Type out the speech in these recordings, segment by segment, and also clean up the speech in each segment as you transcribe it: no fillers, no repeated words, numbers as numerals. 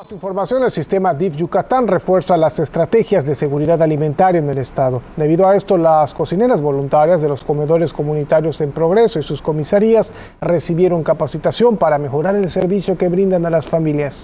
Información: el sistema DIF Yucatán refuerza las estrategias de seguridad alimentaria en el estado. Debido a esto, las cocineras voluntarias de los comedores comunitarios en Progreso y sus comisarías recibieron capacitación para mejorar el servicio que brindan a las familias.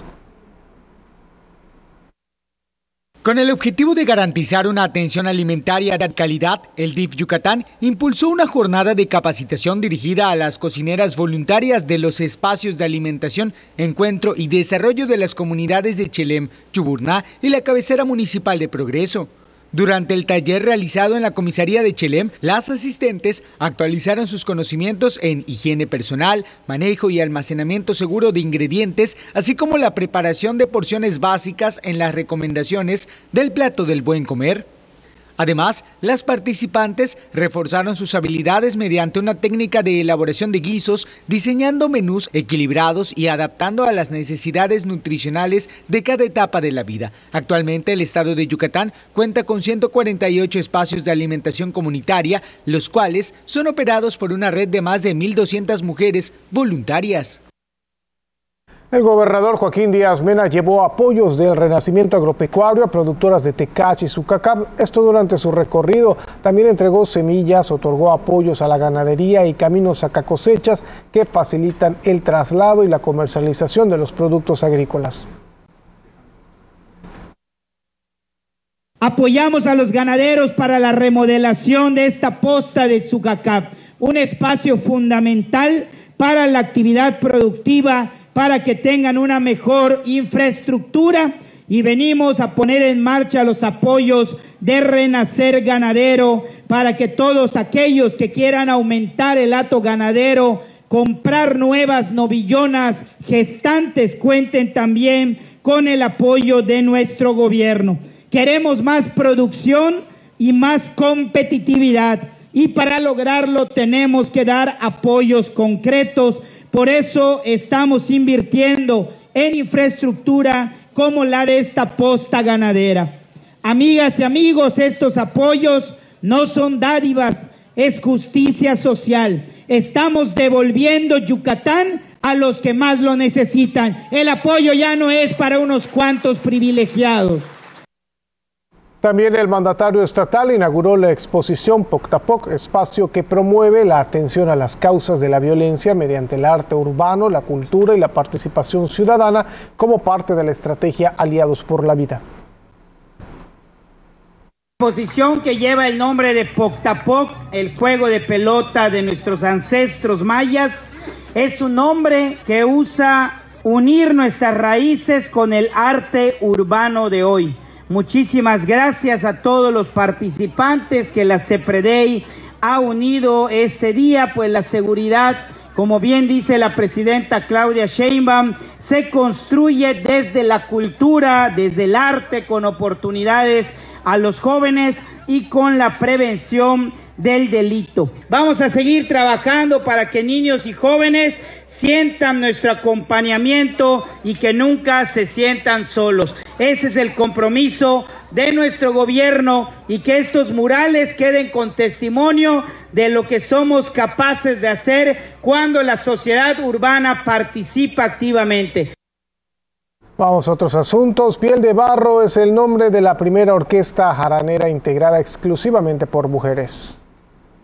Con el objetivo de garantizar una atención alimentaria de calidad, el DIF Yucatán impulsó una jornada de capacitación dirigida a las cocineras voluntarias de los espacios de alimentación, encuentro y desarrollo de las comunidades de Chelem, Chuburná y la cabecera municipal de Progreso. Durante el taller realizado en la comisaría de Chelem, las asistentes actualizaron sus conocimientos en higiene personal, manejo y almacenamiento seguro de ingredientes, así como la preparación de porciones básicas en las recomendaciones del plato del buen comer. Además, las participantes reforzaron sus habilidades mediante una técnica de elaboración de guisos, diseñando menús equilibrados y adaptando a las necesidades nutricionales de cada etapa de la vida. Actualmente, el estado de Yucatán cuenta con 148 espacios de alimentación comunitaria, los cuales son operados por una red de más de 1,200 mujeres voluntarias. El gobernador Joaquín Díaz Mena llevó apoyos del Renacimiento Agropecuario a productoras de Tecachi y Sucacab. Esto durante su recorrido. También entregó semillas, otorgó apoyos a la ganadería y caminos sacacosechas que facilitan el traslado y la comercialización de los productos agrícolas. Apoyamos a los ganaderos para la remodelación de esta posta de Sucacab, un espacio fundamental para la actividad productiva, para que tengan una mejor infraestructura, y venimos a poner en marcha los apoyos de Renacer Ganadero para que todos aquellos que quieran aumentar el hato ganadero, comprar nuevas novillonas gestantes, cuenten también con el apoyo de nuestro gobierno. Queremos más producción y más competitividad, y para lograrlo tenemos que dar apoyos concretos. Por eso estamos invirtiendo en infraestructura como la de esta posta ganadera. Amigas y amigos, estos apoyos no son dádivas, es justicia social. Estamos devolviendo Yucatán a los que más lo necesitan. El apoyo ya no es para unos cuantos privilegiados. También el mandatario estatal inauguró la exposición Poctapoc, espacio que promueve la atención a las causas de la violencia mediante el arte urbano, la cultura y la participación ciudadana como parte de la estrategia Aliados por la Vida. Exposición que lleva el nombre de Poctapoc, el juego de pelota de nuestros ancestros mayas. Es un nombre que usa unir nuestras raíces con el arte urbano de hoy. Muchísimas gracias a todos los participantes que la CEPREDEI ha unido este día, pues la seguridad, como bien dice la presidenta Claudia Sheinbaum, se construye desde la cultura, desde el arte, con oportunidades a los jóvenes y con la prevención del delito. Vamos a seguir trabajando para que niños y jóvenes sientan nuestro acompañamiento y que nunca se sientan solos. Ese es el compromiso de nuestro gobierno, y que estos murales queden con testimonio de lo que somos capaces de hacer cuando la sociedad urbana participa activamente. Vamos a otros asuntos. Piel de Barro es el nombre de la primera orquesta jaranera integrada exclusivamente por mujeres.